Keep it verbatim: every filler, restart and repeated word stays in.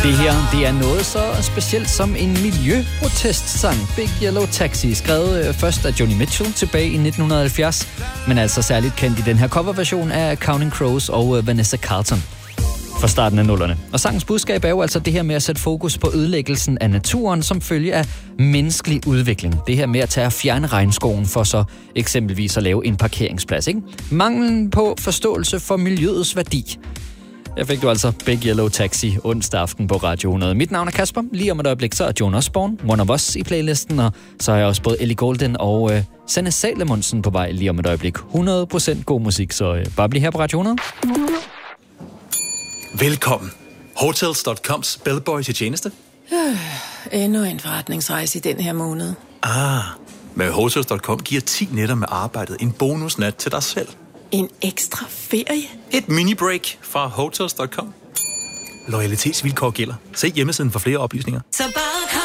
Det her, det er noget så specielt som en miljøprotestsang. Big Yellow Taxi, skrevet først af Joni Mitchell tilbage i nitten halvfjerds, men altså særligt kendt i den her coverversion af Counting Crows og Vanessa Carlton fra starten af nullerne. Og sangens budskab er jo altså det her med at sætte fokus på ødelæggelsen af naturen som følge af menneskelig udvikling. Det her med at tage og fjerne regnskoven for så eksempelvis at lave en parkeringsplads, ikke? Manglen på forståelse for miljøets værdi. Jeg fik du altså Big Yellow Taxi onsdag aften på Radio hundrede. Mit navn er Kasper. Lige om et øjeblik, så er Joan Osborne, One of Us i playlisten, og så har jeg også både Ellie Goulding og øh, Sanne Salomonsen på vej lige om et øjeblik. hundrede procent god musik, så øh, bare bliv her på Radio hundrede. Velkommen. Hotels punktum coms bellboy til tjeneste. Øh, endnu en forretningsrejse i den her måned. Ah, med Hotels punktum com giver ti nætter med arbejdet en bonusnat til dig selv. En ekstra ferie? Et mini-break fra Hotels punktum com. Loyalitetsvilkår gælder. Se hjemmesiden for flere oplysninger. Så bare